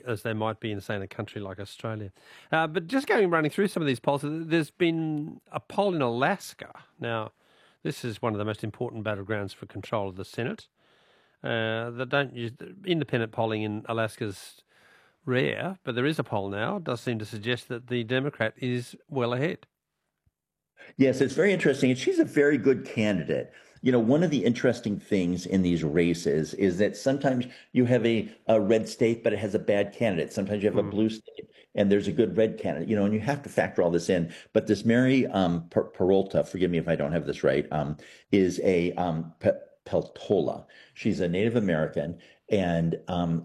as they might be in, say, in a country like Australia. But just running through some of these polls, there's been a poll in Alaska. Now, this is one of the most important battlegrounds for control of the Senate. They don't use independent polling in Alaska's rare, but there is a poll now. It does seem to suggest that the Democrat is well ahead. Yes, it's very interesting. And she's a very good candidate. You know, one of the interesting things in these races is that sometimes you have a red state, but it has a bad candidate. Sometimes you have a blue state and there's a good red candidate, you know, and you have to factor all this in. But this Mary Peralta, forgive me if I don't have this right, is a Peltola. She's a Native American, and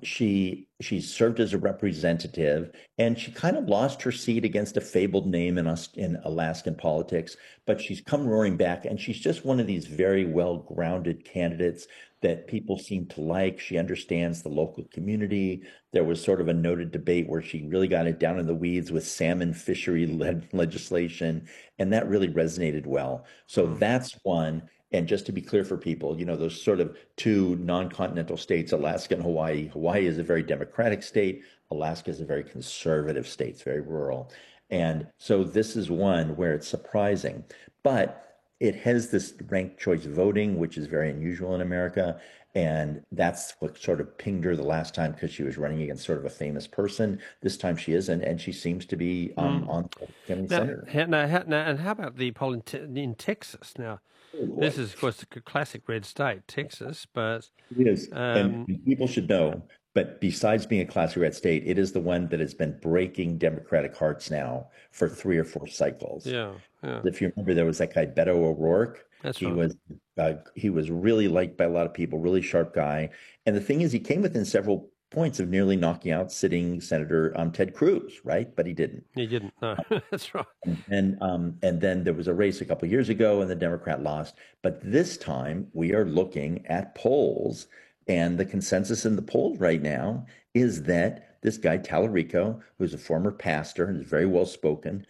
she served as a representative, and she kind of lost her seat against a fabled name in Alaskan politics, but she's come roaring back, and she's just one of these very well-grounded candidates that people seem to like. She understands the local community. There was sort of a noted debate where she really got it down in the weeds with salmon fishery legislation, and that really resonated well. So that's one. And just to be clear for people, you know, those sort of two non-continental states, Alaska and Hawaii. Hawaii is a very democratic state. Alaska is a very conservative state. It's very rural. And so this is one where it's surprising, but it has this ranked choice voting, which is very unusual in America. And that's what sort of pinged her the last time because she was running against sort of a famous person. This time she isn't, and she seems to be on becoming senator. And how about the poll in Texas? Now, this is, of course, a classic red state, Texas, but it is. And people should know, but besides being a classic red state, it is the one that has been breaking Democratic hearts now for 3 or 4 cycles. Yeah. If you remember, there was that guy Beto O'Rourke. That's right. He was really liked by a lot of people, really sharp guy. And the thing is, he came within several points of nearly knocking out sitting Senator Ted Cruz, right? But he didn't. He didn't. No, that's right. And then there was a race a couple of years ago, and the Democrat lost. But this time, we are looking at polls, and the consensus in the polls right now is that this guy Tallarico, who's a former pastor and is very well spoken,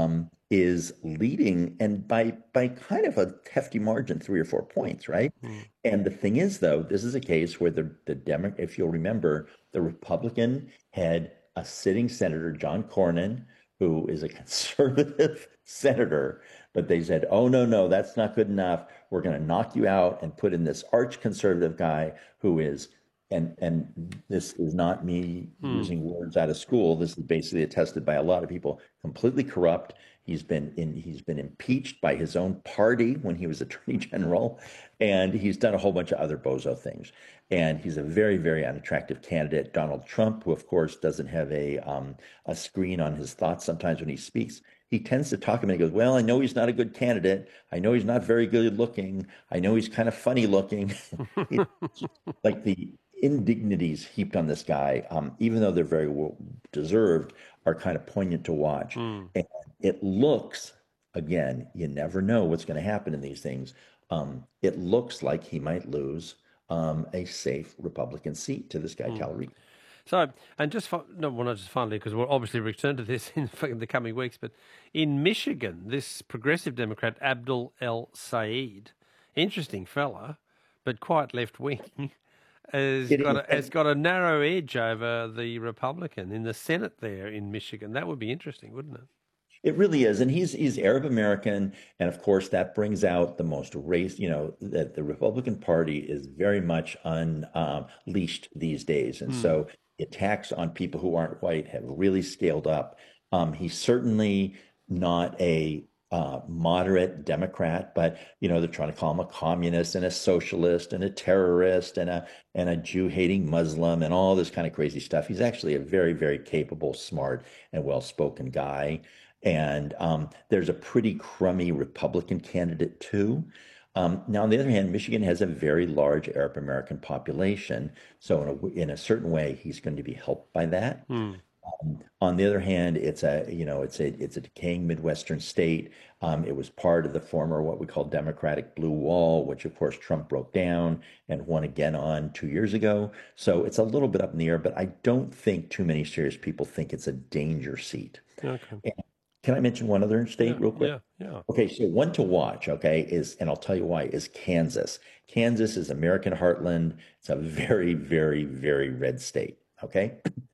is leading, and by kind of a hefty margin, 3 or 4 points, right? And the thing is, though, this is a case where if you'll remember, the Republican had a sitting senator, John Cornyn, who is a conservative senator, but they said, "Oh no, that's not good enough. We're going to knock you out and put in this arch conservative guy who is." And this is not me using words out of school. This is basically attested by a lot of people. Completely corrupt. He's been impeached by his own party when he was attorney general, and he's done a whole bunch of other bozo things. And he's a very, very unattractive candidate. Donald Trump, who of course doesn't have a screen on his thoughts sometimes when he speaks, he tends to talk him and he goes, "Well, I know he's not a good candidate. I know he's not very good looking. I know he's kind of funny looking." Like the indignities heaped on this guy, even though they're very well deserved, are kind of poignant to watch. And it looks, again, you never know what's going to happen in these things. It looks like he might lose a safe Republican seat to this guy, Tallarico. So, and not just finally, because we'll obviously return to this in the coming weeks, but in Michigan, this progressive Democrat, Abdul El Sayed, interesting fella, but quite left-wing, has got a narrow edge over the Republican in the Senate there in Michigan. That would be interesting, wouldn't it? It really is. And he's Arab American. And of course, that brings out the most race, you know, that the Republican Party is very much unleashed these days. And so the attacks on people who aren't white have really scaled up. He's certainly not a moderate Democrat, but you know they're trying to call him a communist and a socialist and a terrorist and a Jew-hating Muslim and all this kind of crazy stuff. He's actually a very, very capable, smart, and well-spoken guy. And there's a pretty crummy Republican candidate too. Now, on the other hand, Michigan has a very large Arab American population, so in a certain way, he's going to be helped by that. On the other hand, it's a decaying Midwestern state. It was part of the former what we call Democratic Blue Wall, which of course Trump broke down and won again on 2 years ago. So it's a little bit up in the air, but I don't think too many serious people think it's a danger seat. Okay. And can I mention one other state real quick? Yeah. Okay, so one to watch, okay, and I'll tell you why, is Kansas. Kansas is American heartland. It's a very, very, very red state, okay?